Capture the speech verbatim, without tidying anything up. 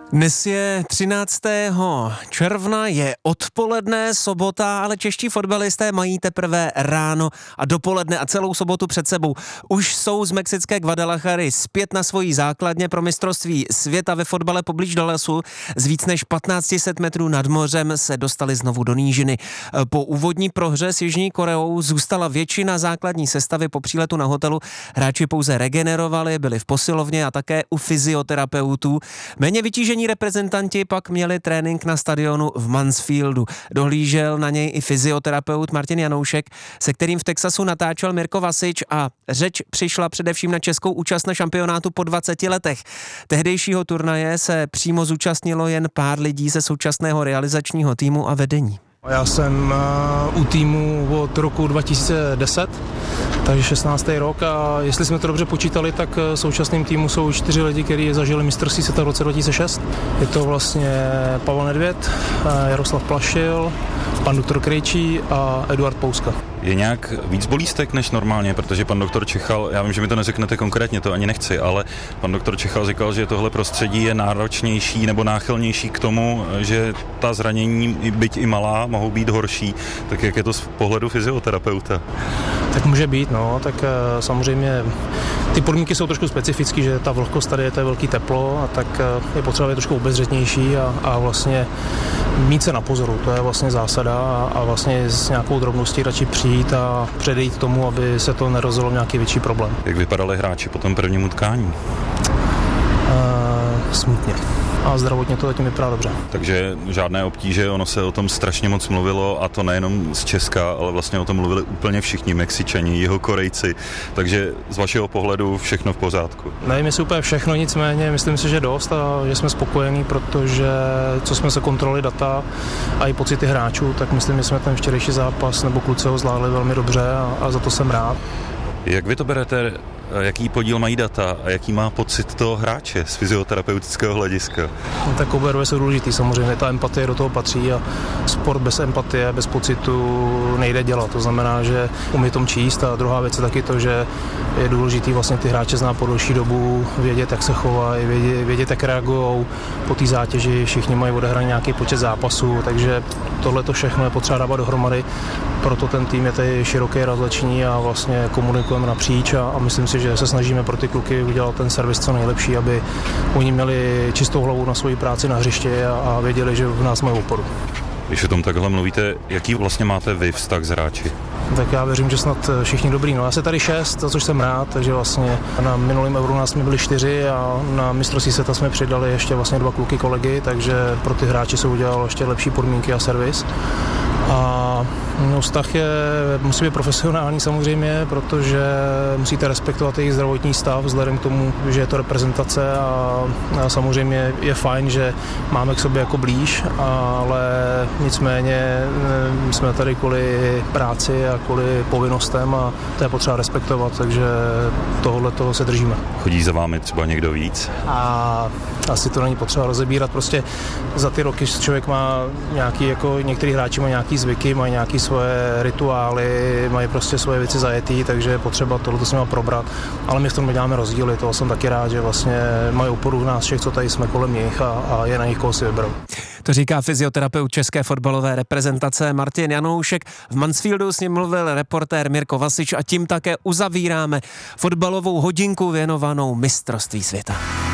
Dnes je třináctého června, je odpoledne, sobota, ale čeští fotbalisté mají teprve ráno a dopoledne a celou sobotu před sebou. Už jsou z mexické Guadalajary zpět na svojí základně pro mistrovství světa ve fotbale poblíž Dallasu. Z víc než patnáct set metrů nad mořem se dostali znovu do nížiny. Po úvodní prohře s Jižní Koreou zůstala většina základní sestavy po příletu na hotelu. Hráči pouze regenerovali, byli v posilovně a také u fyzioterapeutů. Méně vytížení reprezentanti pak měli trénink na stadionu v Mansfieldu. Dohlížel na něj i fyzioterapeut Martin Janoušek, se kterým v Texasu natáčel Mirko Vasič, a řeč přišla především na českou účast na šampionátu po dvaceti letech. Tehdejšího turnaje se přímo zúčastnilo jen pár lidí ze současného realizačního týmu a vedení. Já jsem u týmu od roku dva tisíce deset, takže šestnáctý rok, a jestli jsme to dobře počítali, tak současným týmu jsou čtyři lidi, kteří zažili mistrovství světa v roce dva tisíce šest. Je to vlastně Pavel Nedvěd, Jaroslav Plašil, pan doktor Krejčí a Eduard Pouska. Je nějak víc bolístek než normálně, protože pan doktor Čechal, já vím, že mi to neřeknete konkrétně, to ani nechci, ale pan doktor Čechal říkal, že tohle prostředí je náročnější nebo náchylnější k tomu, že ta zranění, byť i malá, mohou být horší. Tak jak je to z pohledu fyzioterapeuta? Tak může být, no, tak samozřejmě ty podmínky jsou trošku specifické, že ta vlhkost tady je, to je velký teplo, a tak je potřeba být trošku obezřetnější a, a vlastně mít se na pozoru, to je vlastně zásada, a, a vlastně s nějakou drobností radši přijít a předejít tomu, aby se to nerozjelo nějaký větší problém. Jak vypadali hráči po tom prvním utkání? Uh, smutně. A zdravotně to zatím vypadá dobře. Takže žádné obtíže, ono se o tom strašně moc mluvilo, a to nejenom z Česka, ale vlastně o tom mluvili úplně všichni Mexičani, Jihokorejci, takže z vašeho pohledu všechno v pořádku. Nevím, jestli úplně všechno, nicméně myslím si, že dost a že jsme spokojení, protože co jsme se kontrolovali data a i pocity hráčů, tak myslím, že jsme ten včerejší zápas nebo kluci ho zvládli velmi dobře, a, a za to jsem rád. Jak vy to berete, jaký podíl mají data a jaký má pocit toho hráče z fyzioterapeutického hlediska? No, tak obě dvě jsou důležitý, samozřejmě ta empatie do toho patří, a sport bez empatie, bez pocitu nejde dělat. To znamená, že umí tom číst, a druhá věc je taky to, že je důležitý vlastně ty hráče znát po delší dobu, vědět, jak se chovají, vědět, vědět jak reagují po té zátěži, všichni mají odehraný nějaký počet zápasů, takže tohle to všechno je potřeba dávat dohromady, proto ten tým je tady široký, rozleční a vlastně komunikujeme napříč, a, a myslím si, že se snažíme pro ty kluky udělat ten servis co nejlepší, aby oni měli čistou hlavu na svoji práci na hřišti a, a věděli, že v nás mají oporu. Když o tom takhle mluvíte, jaký vlastně máte vy vztah s hráči? Tak já věřím, že snad všichni dobrý. No, já se tady šest, za což jsem rád, takže vlastně na minulém Euru nás jsme byli čtyři a na mistrovství světa jsme přidali ještě vlastně dva kluky kolegy, takže pro ty hráči se udělalo ještě lepší podmínky a servis. A no, vztah je, musí být profesionální samozřejmě, protože musíte respektovat jejich zdravotní stav vzhledem k tomu, že je to reprezentace, a, a samozřejmě je fajn, že máme k sobě jako blíž, ale nicméně jsme tady kvůli práci a kvůli povinnostem, a to je potřeba respektovat, takže tohle toho se držíme. Chodí za vámi třeba někdo víc? A asi to není potřeba rozebírat, prostě za ty roky člověk má nějaký, jako některý hráči mají nějaký zvyky, mají nějaké svoje rituály, mají prostě svoje věci zajetý, takže je potřeba tohle s nimi probrat. Ale my v tom děláme rozdíly, toho jsem taky rád, že vlastně mají oporu v nás všech, co tady jsme kolem nich, a, a je na nich, koho si vyberou. To říká fyzioterapeut české fotbalové reprezentace Martin Janoušek. V Mansfieldu s ním mluvil reportér Mirko Vasič, a tím také uzavíráme fotbalovou hodinku věnovanou mistrovství světa.